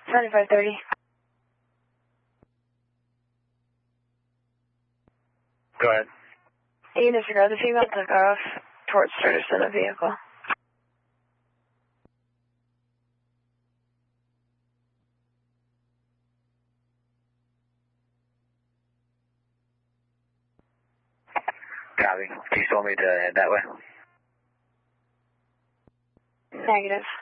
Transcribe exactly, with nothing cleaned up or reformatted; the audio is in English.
seventy-five thirty. Go ahead. You can disregard the female took off towards Sturgis in a vehicle. Copy. Do you still want me to head that way? Negative.